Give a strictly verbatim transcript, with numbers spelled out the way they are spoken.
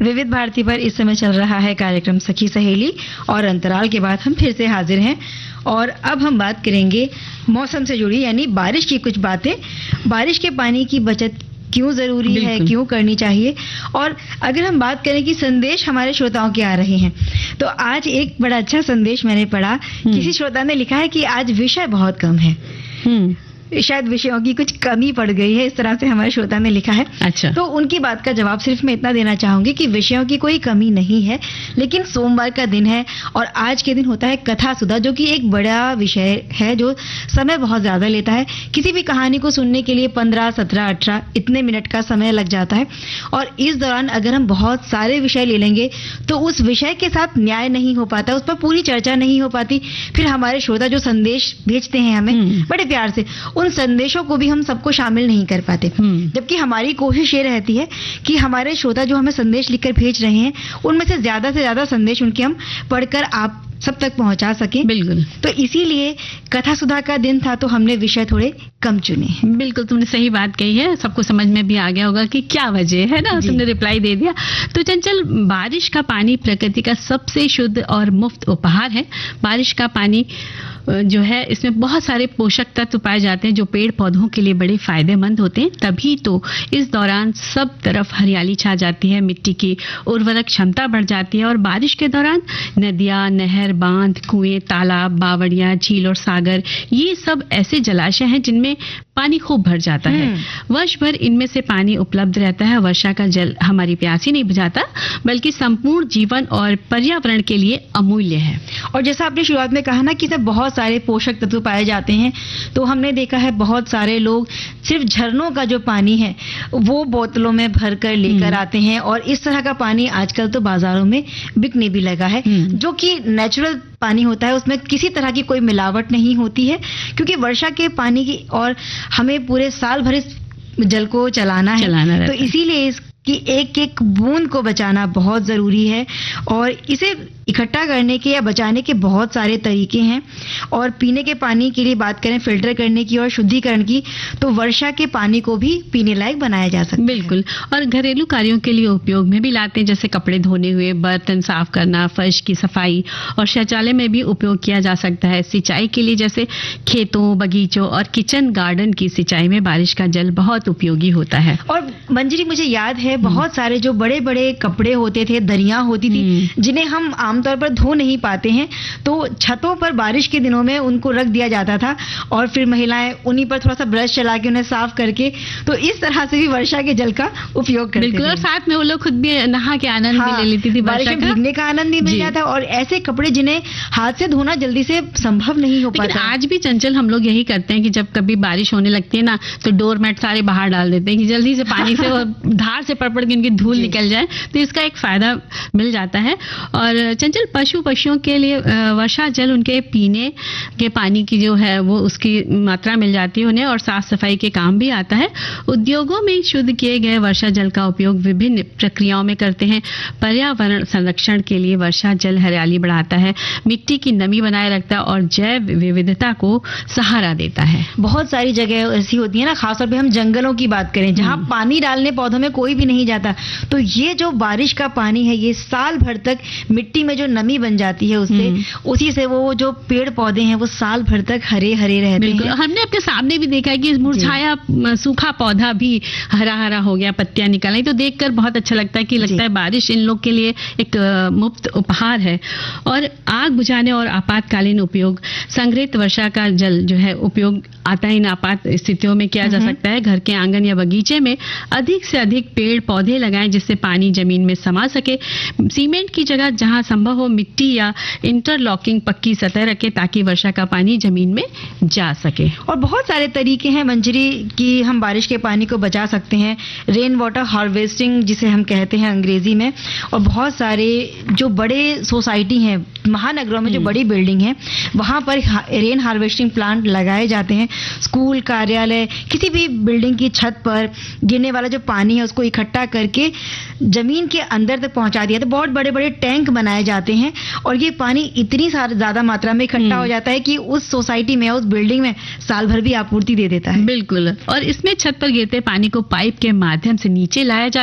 विविध भारती पर इस समय चल रहा है कार्यक्रम सखी सहेली और अंतराल के बाद हम फिर से हाजिर हैं और अब हम बात करेंगे मौसम से जुड़ी यानी बारिश की कुछ बातें। बारिश के पानी की बचत क्यों जरूरी है, क्यों करनी चाहिए, और अगर हम बात करें कि संदेश हमारे श्रोताओं के आ रहे हैं तो आज एक बड़ा अच्छा संदेश मैंने पढ़ा। किसी श्रोता ने लिखा है कि आज विषय बहुत कम है, शायद विषयों की कुछ कमी पड़ गई है, इस तरह से हमारे श्रोता ने लिखा है। अच्छा। तो उनकी बात का जवाब सिर्फ मैं इतना देना चाहूंगी कि विषयों की कोई कमी नहीं है, लेकिन सोमवार का दिन है और आज के दिन होता है कथा सुधा, जो कि एक बड़ा विषय है जो समय बहुत ज्यादा लेता है। किसी भी कहानी को सुनने के लिए पंद्रह सत्रह अठारह इतने मिनट का समय लग जाता है और इस दौरान अगर हम बहुत सारे विषय ले लेंगे तो उस विषय के साथ न्याय नहीं हो पाता, उस पर पूरी चर्चा नहीं हो पाती। फिर हमारे श्रोता जो संदेश भेजते हैं हमें बड़े प्यार से, उन संदेशों को भी हम सबको शामिल नहीं कर पाते। जबकि हमारी कोशिश ये रहती है कि हमारे श्रोता जो हमें संदेश लिखकर भेज रहे हैं उनमें से ज्यादा से ज्यादा संदेश उनके हम पढ़कर आप सब तक पहुंचा सकें। बिल्कुल। तो इसीलिए कथा सुधा का दिन था तो हमने विषय थोड़े कम चुने। बिल्कुल, तुमने सही बात कही है, सबको समझ में भी आ गया होगा कि क्या वजह है ना, तुमने रिप्लाई दे दिया। तो चंचल, बारिश का पानी प्रकृति का सबसे शुद्ध और मुफ्त उपहार है। बारिश का पानी जो है इसमें बहुत सारे पोषक तत्व पाए जाते हैं जो पेड़ पौधों के लिए बड़े फायदेमंद होते हैं। तभी तो इस दौरान सब तरफ हरियाली छा जाती है, मिट्टी की उर्वरक क्षमता बढ़ जाती है और बारिश के दौरान नदियां, नहर, बांध, कुएं, तालाब, बावड़ियां, झील और सागर, ये सब ऐसे जलाशय हैं जिनमें पानी खूब भर जाता है। वर्ष भर इनमें से पानी उपलब्ध रहता है। वर्षा का जल हमारी प्यास ही नहीं बुझाता बल्कि संपूर्ण जीवन और पर्यावरण के लिए अमूल्य है। और जैसा आपने शुरुआत में कहा ना कि सब बहुत सारे पोषक तत्व पाए जाते हैं, तो हमने देखा है बहुत सारे लोग सिर्फ झरनों का जो पानी है वो बोतलों में भर कर लेकर आते हैं और इस तरह का पानी आजकल तो बाजारों में बिकने भी लगा है, जो कि नेचुरल पानी होता है, उसमें किसी तरह की कोई मिलावट नहीं होती है। क्योंकि वर्षा के पानी की और हमें पूरे साल भर इस जल को चलाना है, चलाना तो इसीलिए इसकी एक एक बूंद को बचाना बहुत जरूरी है और इसे इकट्ठा करने के या बचाने के बहुत सारे तरीके हैं। और पीने के पानी के लिए बात करें फिल्टर करने की और शुद्धिकरण की, तो वर्षा के पानी को भी पीने लायक बनाया जा सकता है। बिल्कुल। और घरेलू कार्यों के लिए उपयोग में भी लाते हैं, जैसे कपड़े धोने हुए, बर्तन साफ करना, फर्श की सफाई और शौचालय में भी उपयोग किया जा सकता है। सिंचाई के लिए जैसे खेतों, बगीचों और किचन गार्डन की सिंचाई में बारिश का जल बहुत उपयोगी होता है। और मंजरी, मुझे याद है बहुत सारे जो बड़े बड़े कपड़े होते थे, दरियां होती थी जिन्हें हम आमतौर पर धो नहीं पाते हैं, तो छतों पर बारिश के दिनों में उनको रख दिया जाता था और फिर महिलाएं उन्हीं पर थोड़ा सा ब्रश चला के उन्हें साफ करके, तो इस तरह से भी वर्षा के जल का उपयोग करते थे। बिल्कुल। और साथ में वो लोग खुद भी नहा के आनंद हाँ, भी ले लेती थी, बारिश में भीगने का आनंद भी मिल जाता। और ऐसे कपड़े जिन्हें हाथ से धोना जल्दी से संभव नहीं हो पाता। आज भी चंचल हम लोग यही करते हैं कि जब कभी बारिश होने लगती है ना तो डोरमेट सारे बाहर डाल देते हैं कि जल्दी से पानी से धार से पड़ पड़ के उनकी धूल निकल जाए, तो इसका एक फायदा मिल जाता है। और चंचल, पशु पक्षियों के लिए वर्षा जल उनके पीने के पानी की जो है वो उसकी मात्रा मिल जाती है उन्हें और साफ सफाई के काम भी आता है। उद्योगों में शुद्ध किए गए वर्षा जल का उपयोग विभिन्न प्रक्रियाओं में करते हैं। पर्यावरण संरक्षण के लिए वर्षा जल हरियाली बढ़ाता है, मिट्टी की नमी बनाए रखता है और जैव विविधता को सहारा देता है। बहुत सारी जगह ऐसी होती है ना, खासतौर पे हम जंगलों की बात करें जहां पानी डालने पौधों में कोई भी नहीं जाता, तो ये जो बारिश का पानी है ये साल भर तक मिट्टी में जो नमी बन जाती है उससे, उसी से वो जो पेड़ पौधे हैं वो साल भर तक हरे हरे रहते हैं। हमने अपने सामने भी देखा है कि मुरझाया सूखा पौधा भी हरा हरा हो गया, पत्तियां निकल आई, तो देखकर बहुत अच्छा लगता है कि लगता है बारिश इन लोग के लिए एक मुफ्त उपहार है। और आग बुझाने और आपातकालीन उपयोग, संग्रहित वर्षा का जल जो है उपयोग आता है इन आपात स्थितियों में किया जा सकता है। घर के आंगन या बगीचे में अधिक से अधिक पेड़ पौधे लगाएं जिससे पानी जमीन में समा सके। सीमेंट की जगह जहां संभव हो मिट्टी या इंटरलॉकिंग पक्की सतह रखे ताकि वर्षा का पानी जमीन में जा सके। और बहुत सारे तरीके हैं मंजरी कि हम बारिश के पानी को बचा सकते हैं। रेन वाटर हार्वेस्टिंग जिसे हम कहते हैं अंग्रेजी में, और बहुत सारे जो बड़े सोसाइटी हैं महानगरों में, जो बड़ी बिल्डिंग है वहां पर रेन हार्वेस्टिंग प्लांट लगाए जाते हैं। स्कूल, कार्यालय, किसी भी बिल्डिंग की छत पर गिरने वाला जो पानी है उसको इकट्ठा करके जमीन के अंदर तक पहुंचा दिया, तो बहुत बड़े बड़े टैंक बनाए जाते हैं और ये पानी इतनी ज्यादा मात्रा में इकट्ठा हो जाता है कि उस सोसाइटी में, उस बिल्डिंग में साल भर भी आपूर्ति दे देता है। बिल्कुल। और इसमें छत पर गिरते पानी को पाइप के माध्यम से नीचे लाया जाता